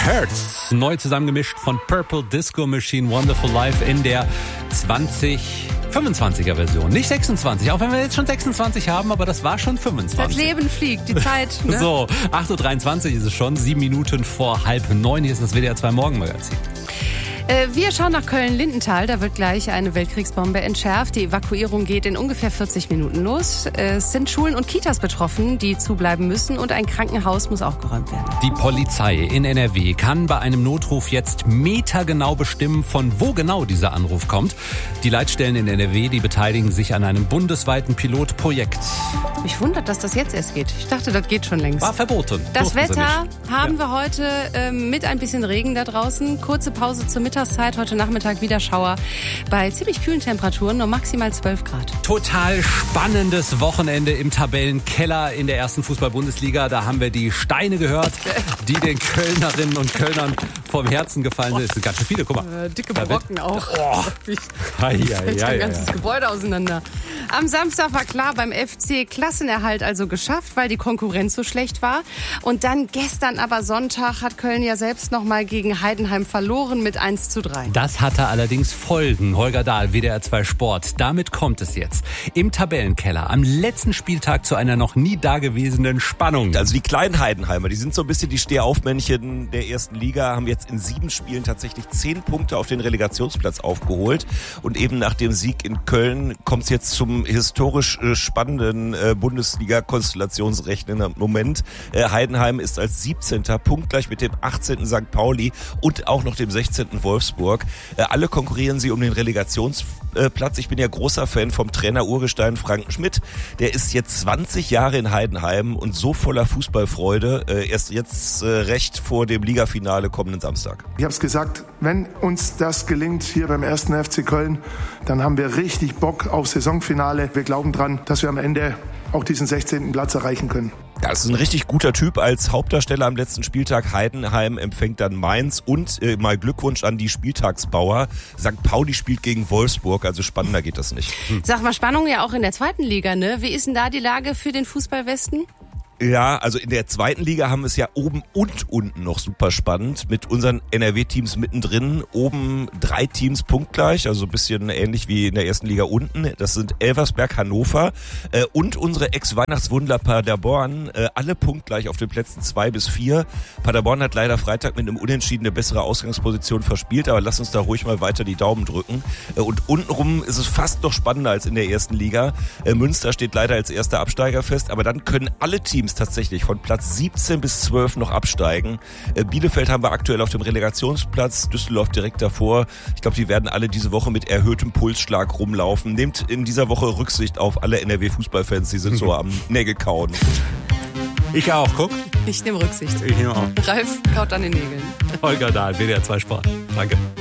Hurts, neu zusammengemischt von Purple Disco Machine, Wonderful Life in der 2025er Version. Nicht 26, auch wenn wir jetzt schon 26 haben, aber das war schon 25. Das Leben fliegt, die Zeit. Ne? So, 8.23 Uhr ist es schon, 7 Minuten vor 8:30. Hier ist das WDR 2 Morgenmagazin. Wir schauen nach Köln-Lindenthal. Da wird gleich eine Weltkriegsbombe entschärft. Die Evakuierung geht in ungefähr 40 Minuten los. Es sind Schulen und Kitas betroffen, die zubleiben müssen. Und ein Krankenhaus muss auch geräumt werden. Die Polizei in NRW kann bei einem Notruf jetzt metergenau bestimmen, von wo genau dieser Anruf kommt. Die Leitstellen in NRW, die beteiligen sich an einem bundesweiten Pilotprojekt. Mich wundert, dass das jetzt erst geht. Ich dachte, das geht schon längst. War verboten. Das Wetter haben wir heute mit ein bisschen Regen da draußen. Kurze Pause zur Mittagszeit. Heute Nachmittag wieder Schauer bei ziemlich kühlen Temperaturen, nur maximal 12 Grad. Total spannendes Wochenende im Tabellenkeller in der ersten Fußball-Bundesliga. Da haben wir die Steine gehört, die den Kölnerinnen und Kölnern vom Herzen gefallen sind. Es sind ganz schön viele, guck mal. Dicke Brocken auch. Fällt ein ganzes Gebäude auseinander. Am Samstag war klar, beim FC Klassenerhalt also geschafft, weil die Konkurrenz so schlecht war. Und dann gestern aber Sonntag hat Köln ja selbst noch mal gegen Heidenheim verloren mit 1:3. Das hatte allerdings Folgen. Holger Dahl, WDR 2 Sport. Damit kommt es jetzt im Tabellenkeller am letzten Spieltag zu einer noch nie dagewesenen Spannung. Also die kleinen Heidenheimer, die sind so ein bisschen die Stehaufmännchen der ersten Liga, haben jetzt in 7 Spielen tatsächlich 10 Punkte auf den Relegationsplatz aufgeholt. Und eben nach dem Sieg in Köln kommt es jetzt zum historisch spannenden Bundesliga-Konstellationsrechnen im Moment. Heidenheim ist als 17. punktgleich mit dem 18. St. Pauli und auch noch dem 16. Wolfsburg. Alle konkurrieren sie um den Relegationsplatz. Ich bin ja großer Fan vom Trainer Urgestein Frank Schmidt. Der ist jetzt 20 Jahre in Heidenheim und so voller Fußballfreude. Erst jetzt recht vor dem Ligafinale kommenden Samstag. Ich habe es gesagt, wenn uns das gelingt hier beim 1. FC Köln, dann haben wir richtig Bock auf Saisonfinale. Wir glauben dran, dass wir am Ende auch diesen 16. Platz erreichen können. Ja, das ist ein richtig guter Typ als Hauptdarsteller am letzten Spieltag. Heidenheim empfängt dann Mainz und mal Glückwunsch an die Spieltagsbauer. St. Pauli spielt gegen Wolfsburg, also spannender geht das nicht. Sag mal, Spannung ja auch in der zweiten Liga, ne? Wie ist denn da die Lage für den Fußballwesten? Ja, also in der zweiten Liga haben wir es ja oben und unten noch super spannend mit unseren NRW-Teams mittendrin. Oben 3 Teams punktgleich, also ein bisschen ähnlich wie in der ersten Liga unten. Das sind Elversberg, Hannover und unsere Ex-Weihnachtswunder Paderborn, alle punktgleich auf den Plätzen 2 bis 4. Paderborn hat leider Freitag mit einem Unentschieden eine bessere Ausgangsposition verspielt, aber lass uns da ruhig mal weiter die Daumen drücken. Und untenrum ist es fast noch spannender als in der ersten Liga. Münster steht leider als erster Absteiger fest, aber dann können alle Teams tatsächlich von Platz 17 bis 12 noch absteigen. Bielefeld haben wir aktuell auf dem Relegationsplatz, Düsseldorf direkt davor. Ich glaube, die werden alle diese Woche mit erhöhtem Pulsschlag rumlaufen. Nehmt in dieser Woche Rücksicht auf alle NRW-Fußballfans, die sind so am Nägel kauen. Ich auch, guck. Ich nehme Rücksicht. Ich nehme auch. Ralf kaut an den Nägeln. Holger Dahl, WDR 2 Sport. Danke.